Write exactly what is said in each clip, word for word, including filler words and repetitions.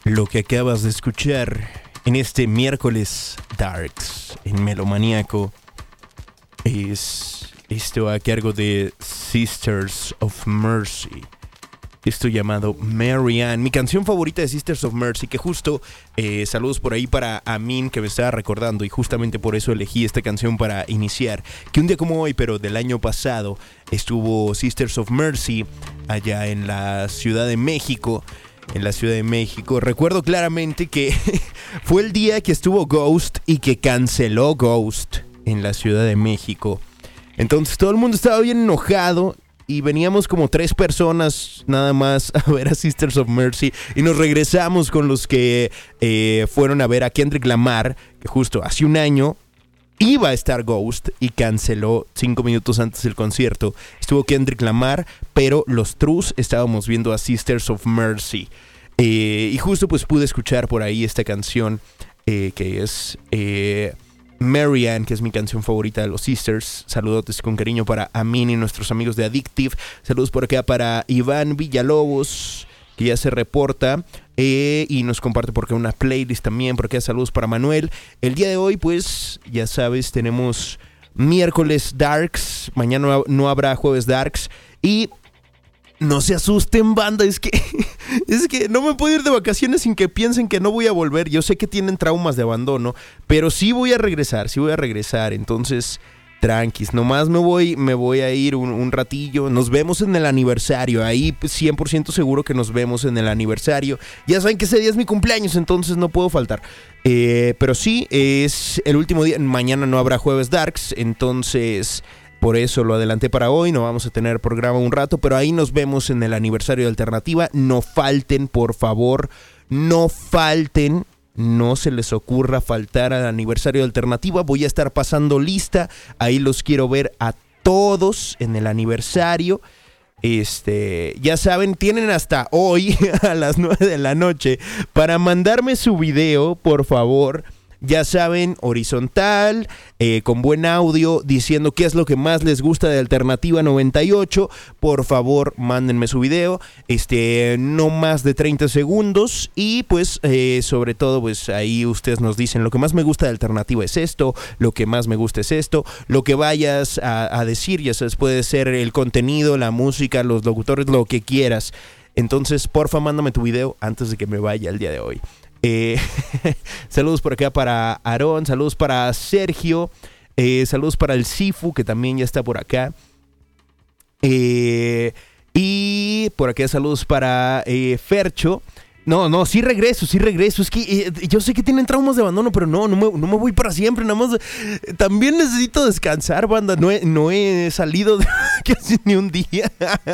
Lo que acabas de escuchar en este miércoles Darks en Melomaníaco es esto a cargo de Sisters of Mercy. Esto llamado Marianne, mi canción favorita de Sisters of Mercy, que justo, eh, saludos por ahí para Amin, que me estaba recordando, y justamente por eso elegí esta canción para iniciar, que un día como hoy, pero del año pasado, estuvo Sisters of Mercy allá en la Ciudad de México, en la Ciudad de México. Recuerdo claramente que fue el día que estuvo Ghost y que canceló Ghost en la Ciudad de México. Entonces todo el mundo estaba bien enojado. Y veníamos como tres personas nada más a ver a Sisters of Mercy. Y nos regresamos con los que eh, fueron a ver a Kendrick Lamar, que justo hace un año iba a estar Ghost y canceló cinco minutos antes del concierto. Estuvo Kendrick Lamar, pero los Trus estábamos viendo a Sisters of Mercy. Eh, y justo pues pude escuchar por ahí esta canción eh, que es... Eh, Marianne, que es mi canción favorita de los Sisters. Saludotes con cariño para Amin y nuestros amigos de Addictive. Saludos por acá para Iván Villalobos, que ya se reporta eh, y nos comparte por acá una playlist también. Por acá saludos para Manuel. El día de hoy, pues, ya sabes, tenemos miércoles Darks. Mañana no, no habrá jueves Darks. Y no se asusten, banda, es que es que no me puedo ir de vacaciones sin que piensen que no voy a volver. Yo sé que tienen traumas de abandono, pero sí voy a regresar, sí voy a regresar. Entonces, tranquis, nomás me voy, me voy a ir un, un ratillo. Nos vemos en el aniversario, ahí cien por ciento seguro que nos vemos en el aniversario. Ya saben que ese día es mi cumpleaños, entonces no puedo faltar. Eh, pero sí, es el último día, mañana no habrá jueves Darks, entonces... Por eso lo adelanté para hoy, no vamos a tener programa un rato, pero ahí nos vemos en el aniversario de Alternativa. No falten, por favor, no falten, no se les ocurra faltar al aniversario de Alternativa. Voy a estar pasando lista, ahí los quiero ver a todos en el aniversario. Este, ya saben, tienen hasta hoy a las nueve de la noche para mandarme su video, por favor. Ya saben, horizontal, eh, con buen audio, diciendo qué es lo que más les gusta de Alternativa noventa y ocho. Por favor, mándenme su video, este, no más de treinta segundos. Y pues, eh, sobre todo, pues ahí ustedes nos dicen, lo que más me gusta de Alternativa es esto, lo que más me gusta es esto. Lo que vayas a, a decir, ya sabes, puede ser el contenido, la música, los locutores, lo que quieras. Entonces, porfa, mándame tu video antes de que me vaya el día de hoy. Eh, saludos por acá para Aarón, saludos para Sergio, eh, saludos para el Sifu, que también ya está por acá. Eh, y por acá saludos para eh, Fercho. No, no, sí regreso, sí regreso. Es que eh, yo sé que tienen traumas de abandono, pero no, no me, no me voy para siempre. Nada más, eh, también necesito descansar, banda. No he, no he salido de casi ni un día.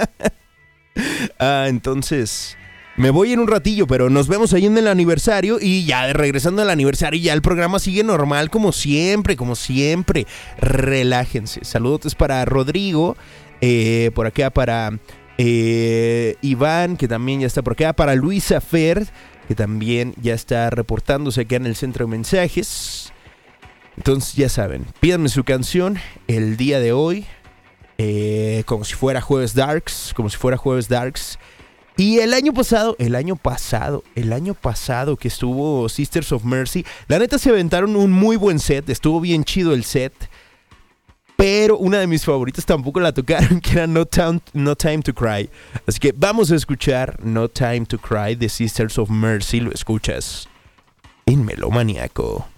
ah, entonces... Me voy en un ratillo, pero nos vemos ahí en el aniversario. Y ya regresando al aniversario, ya el programa sigue normal como siempre, como siempre. Relájense. Saludos para Rodrigo, eh, por acá para eh, Iván, que también ya está por acá. Para Luisa Fer, que también ya está reportándose acá en el centro de mensajes. Entonces ya saben, pídanme su canción el día de hoy, eh, como si fuera jueves Darks, como si fuera jueves Darks. Y el año pasado, el año pasado, el año pasado que estuvo Sisters of Mercy, la neta se aventaron un muy buen set, estuvo bien chido el set, pero una de mis favoritas tampoco la tocaron, que era No Time, No Time to Cry. Así que vamos a escuchar No Time to Cry de Sisters of Mercy, lo escuchas en Melomaníaco.